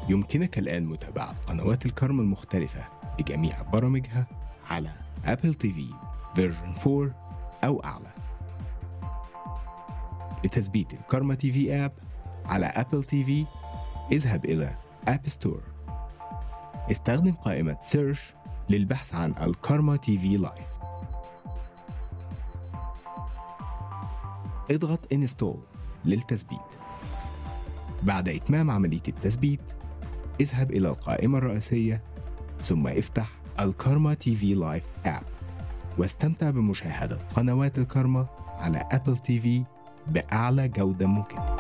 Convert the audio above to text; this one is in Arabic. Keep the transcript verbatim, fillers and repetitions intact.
يمكنك الآن متابعة قنوات الكارما المختلفة بجميع برامجها على أبل تي في فيرجن فور أو أعلى. لتثبيت الكارما تي في آب على أبل تي في، اذهب إلى آب ستور. استخدم قائمة سيرش للبحث عن الكارما تي في لايف. اضغط انستول للتثبيت. بعد إتمام عملية التثبيت، اذهب إلى القائمة الرئيسية ثم افتح الكارما تي في لايف آب واستمتع بمشاهدة قنوات الكارما على أبل تي في بأعلى جودة ممكنة.